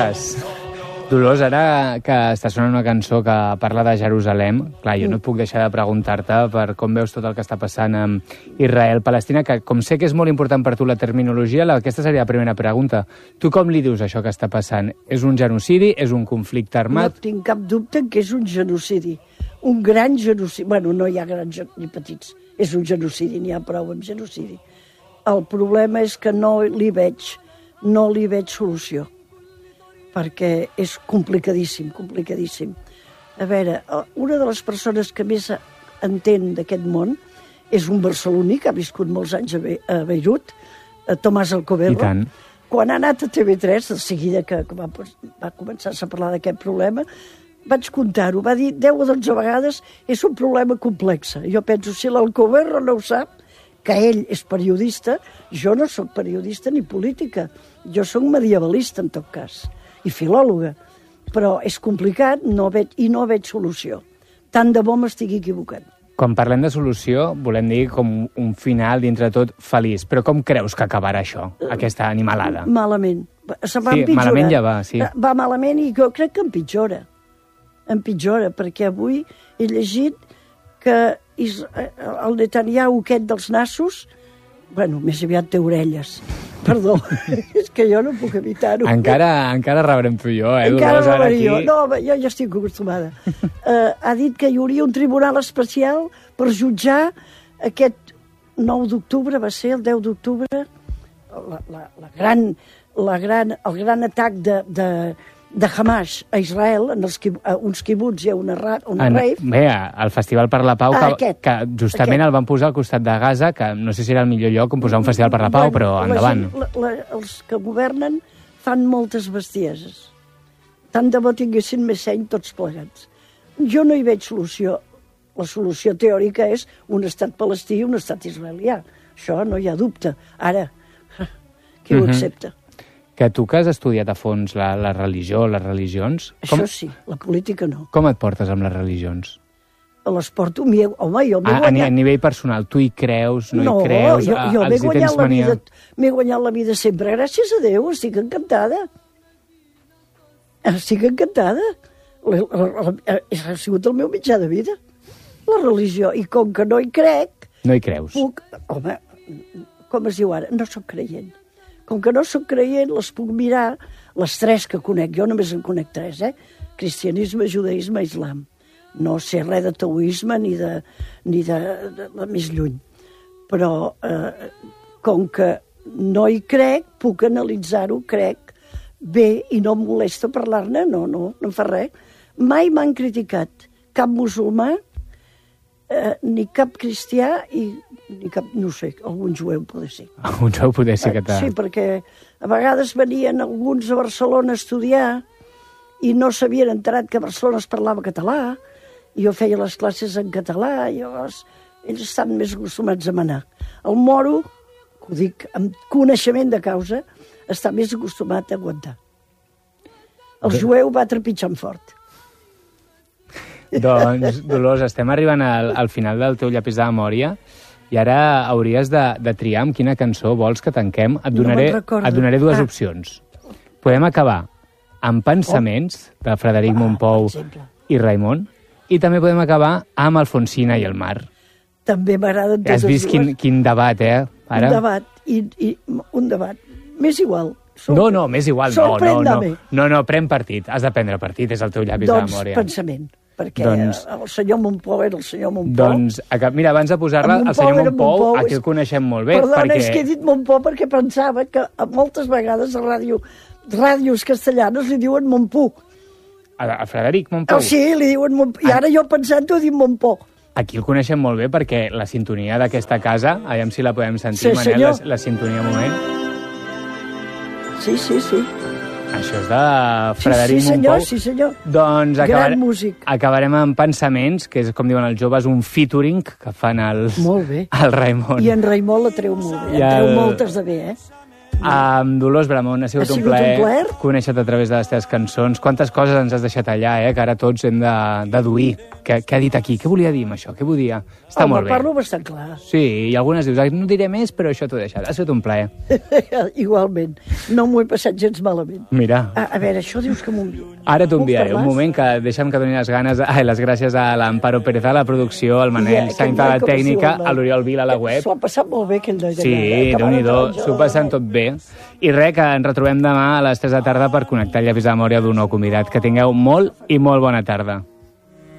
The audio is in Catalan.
estàs? Dolors, ara que està sonant una cançó que parla de Jerusalem, clar, jo no et puc deixar de preguntar-te per com veus tot el que està passant amb Israel-Palestina, que com sé que és molt important per tu la terminologia, aquesta seria la primera pregunta. Tu com li dius això que està passant? És un genocidi? És un conflicte armat? No tinc cap dubte que és un genocidi. Un gran genocidi. Bueno, no hi ha grans ni petits. És un genocidi, n'hi ha prou amb genocidi. El problema és que no li veig solució, perquè és complicadíssim. A veure, una de les persones que més entén d'aquest món és un barceloní que ha viscut molts anys a Beirut, Tomàs Alcoberro. I tant. Quan ha anat a TV3, de seguida que va començar a parlar d'aquest problema, vaig comptar-ho, va dir 10 o 12 vegades, és un problema complex. Jo penso, si l'Alcoberro no ho sap, que ell és periodista, jo no sóc periodista ni política, jo sóc medievalista en tot cas, i filòloga, però és complicat no veig solució. Tant de bo m'estigui equivocant. Quan parlem de solució, volem dir com un final, dintre de tot, feliç. Però com creus que acabarà això, aquesta animalada? Malament. Se va sí, empitjorar. Malament ja va, sí. Va malament i jo crec que empitjora. Empitjora, perquè avui he llegit que el Netanyahu aquest dels nassos, bueno, més aviat té orelles. Perdó, és que jo no puc evitar-ho. Encara rebrem tu i jo, Encara rebrem jo. No, jo ja estic acostumada. Ha dit que hi hauria un tribunal especial per jutjar aquest 9 d'octubre, va ser el 10 d'octubre, el gran atac de Hamas a Israel, en uns quibuts i a una rave. Bé, el Festival per la Pau, que justament el van posar al costat de Gaza, que no sé si era el millor lloc on posar un Festival per la Pau, però endavant. Els que governen fan moltes bestieses. Tant de bo tinguessin més seny tots plegats. Jo no hi veig solució. La solució teòrica és un estat palestí i un estat israelià. Això no hi ha dubte. Ara, qui ho accepta? Que tu que has estudiat a fons la religió, les religions... Això sí, la política no. Com et portes amb les religions? Les porto... Home, jo m'he guanyat... A nivell personal, tu hi creus, no hi creus? No, jo m'he guanyat la vida sempre. Gràcies a Déu, estic encantada. Estic encantada. Ha sigut el meu mitjà de vida, la religió. I com que no hi crec... No hi creus? Home, com es diu ara? No sóc creient. Com que no sóc creient, les puc mirar, les 3 que conec, jo només en conec 3, cristianisme, judaïsme, islam. No sé res de taoisme ni de més lluny. Però com que no hi crec, puc analitzar-ho, crec, bé, i no em molesta parlar-ne, no em fa res. Mai m'han criticat cap musulmà, ni cap cristià i ni cap, no sé, algun jueu poder ser. Algun jueu poder ser que t'ha... Sí, perquè a vegades venien alguns a Barcelona a estudiar i no s'havien enterat que a Barcelona es parlava català, i jo feia les classes en català, i llavors ells estan més acostumats a manar. El moro, que ho dic amb coneixement de causa, està més acostumat a aguantar. El jueu va trepitjant fort. Doncs, Dolors, estem arribant al final del teu llapis de memòria i ara hauries de triar amb quina cançó vols que tanquem. Et donaré 2 opcions. Podem acabar amb Pensaments, de Frederic Mompou i Raimon, i també podem acabar amb Alfonsina i el mar. També m'agraden totes dues. Has vist quin debat, ara? Un debat, i un debat. M'és igual. No, m'és igual. No, pren partit. Has de prendre partit, és el teu llapis de memòria. Doncs Pensament. Perquè el senyor Mompou era el senyor Mompou. Doncs, mira, abans de posar-la, el senyor Mompou, aquí el coneixem molt bé. Perdona, és que he dit Mompou perquè pensava que moltes vegades a ràdios castellanes li diuen Mompou. A Frederic Mompou? Sí, li diuen Mompou. I ara jo pensant-ho he dit Mompou. Aquí el coneixem molt bé perquè la sintonia d'aquesta casa, aviam si la podem sentir, Manel, la sintonia un moment. Sí. Això és de Frederic Mompou. Sí, senyor. Doncs gran músic. Acabarem amb Pensaments, que és, com diuen els joves, un featuring que fan el Raimon. I en Raimon la treu molt bé. En treu moltes de bé, Dolors Bramont, ha sigut un plaer conèixer-te a través de les teves cançons. Quantes coses ens has deixat allà, que ara tots hem de deduir. Què ha dit aquí? Què volia dir amb això? Què volia? Està molt bé. Parlo bastant clar. Sí, i algunes dius, no diré més, però això t'ho he deixat. Ha sigut un plaer. Igualment. No m'ho he passat gens malament. Mira. A veure, això dius que m'ho enviï. Ara t'ho enviaré. Un moment que deixa'm que doni les gràcies a l'Amparo Pérez a la producció, al Manel Sainz a la tècnica, a l'Oriol Vila a la web. S'ho ha passat molt bé, aquell noi. Sí, Déu-n'hi-do, s'ho passen tot bé. I res, que ens retrobem demà a les 3 de tarda per connectar el llapis de memòria d'un nou convidat. Que tingueu molt i molt bona tarda.